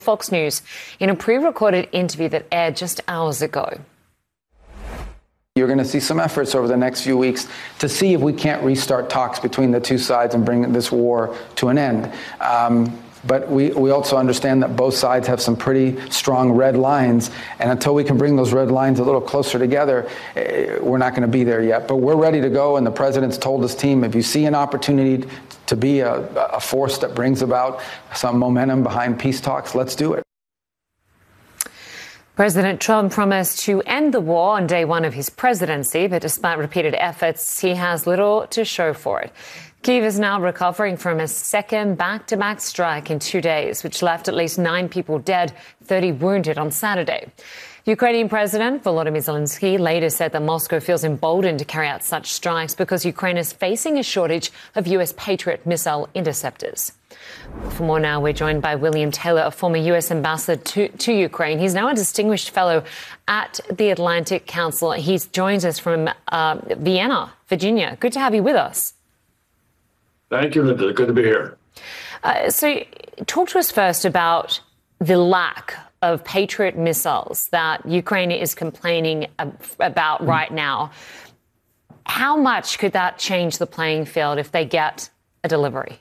Fox News in a pre-recorded interview that aired just hours ago. You're going to see some efforts over the next few weeks to see if we can't restart talks between the two sides and bring this war to an end. But we also understand that both sides have some pretty strong red lines. And until we can bring those red lines a little closer together, we're not going to be there yet. But we're ready to go. And the president's told his team, if you see an opportunity to be a force that brings about some momentum behind peace talks, let's do it. President Trump promised to end the war on day one of his presidency, but despite repeated efforts, he has little to show for it. Kyiv is now recovering from a second back-to-back strike in 2 days, which left at least 9 people dead, 30 wounded on Saturday. Ukrainian President Volodymyr Zelensky later said that Moscow feels emboldened to carry out such strikes because Ukraine is facing a shortage of U.S. Patriot missile interceptors. For more now, we're joined by William Taylor, a former U.S. ambassador to Ukraine. He's now a distinguished fellow at the Atlantic Council. He joins us from Vienna, Virginia. Good to have you with us. Thank you, Linda. Good to be here. So talk to us first about the lack of Patriot missiles that Ukraine is complaining about right now. How much could that change the playing field if they get a delivery?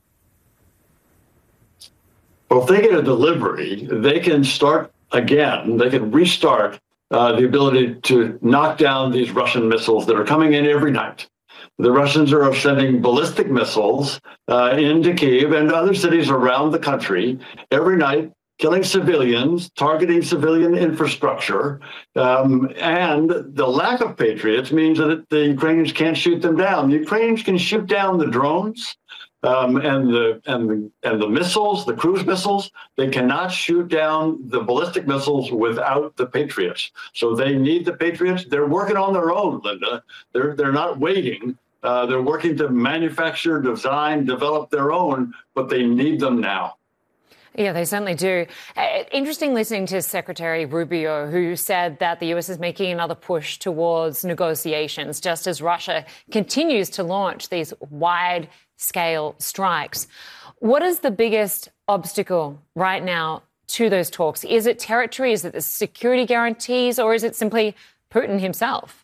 Well, if they get a delivery, they can start again. They can restart the ability to knock down these Russian missiles that are coming in every night. The Russians are sending ballistic missiles into Kyiv and other cities around the country every night, killing civilians, targeting civilian infrastructure. And the lack of Patriots means that the Ukrainians can't shoot them down. The Ukrainians can shoot down the drones and the missiles, the cruise missiles. They cannot shoot down the ballistic missiles without the Patriots. So they need the Patriots. They're working on their own, Linda. They're not waiting. They're working to manufacture, design, develop their own, but they need them now. Yeah, they certainly do. Interesting listening to Secretary Rubio, who said that the U.S. is making another push towards negotiations, just as Russia continues to launch these wide-scale strikes. What is the biggest obstacle right now to those talks? Is it territory? Is it the security guarantees? Or is it simply Putin himself?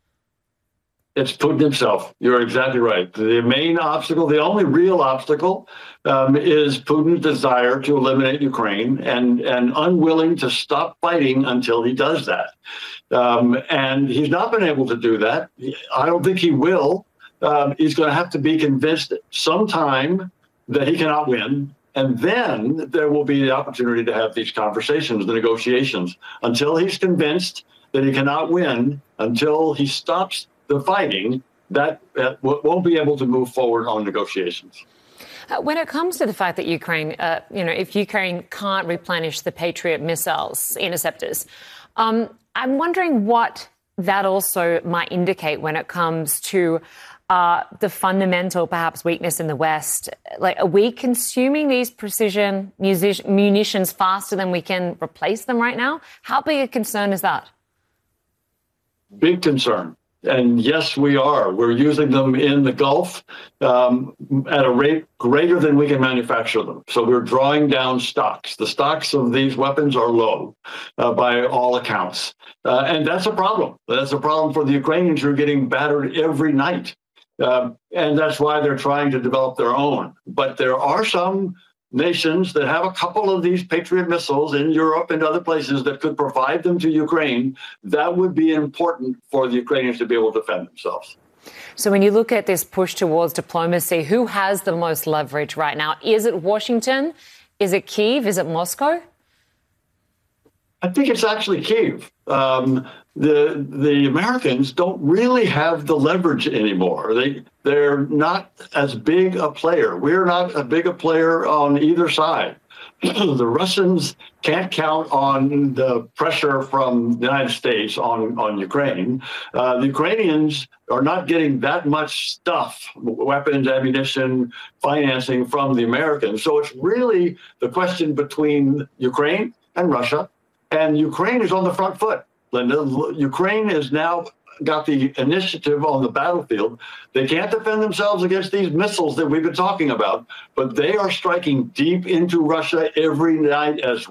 It's Putin himself. You're exactly right. The main obstacle, the only real obstacle, is Putin's desire to eliminate Ukraine and unwilling to stop fighting until he does that. And he's not been able to do that. I don't think he will. He's going to have to be convinced sometime that he cannot win. And then there will be the opportunity to have these conversations, the negotiations. Until he's convinced that he cannot win, until he stops the fighting, that won't be able to move forward on negotiations. When it comes to the fact that Ukraine, if Ukraine can't replenish the Patriot missiles, interceptors, I'm wondering what that also might indicate when it comes to the fundamental, perhaps, weakness in the West. Like, are we consuming these precision munitions faster than we can replace them right now? How big a concern is that? Big concern. And yes, we are. We're using them in the Gulf at a rate greater than we can manufacture them. So we're drawing down stocks. The stocks of these weapons are low by all accounts. And that's a problem. That's a problem for the Ukrainians who are getting battered every night. And that's why they're trying to develop their own. But there are some nations that have a couple of these Patriot missiles in Europe and other places that could provide them to Ukraine. That would be important for the Ukrainians to be able to defend themselves. So when you look at this push towards diplomacy, who has the most leverage right now? Is it Washington? Is it Kyiv? Is it Moscow? I think it's actually Kyiv. The Americans don't really have the leverage anymore. They're not as big a player. We're not as big a player on either side. The Russians can't count on the pressure from the United States on Ukraine. The Ukrainians are not getting that much stuff, weapons, ammunition, financing from the Americans. So it's really the question between Ukraine and Russia. And Ukraine is on the front foot, Linda. Ukraine is now got the initiative on the battlefield. They can't defend themselves against these missiles that we've been talking about, but they are striking deep into Russia every night as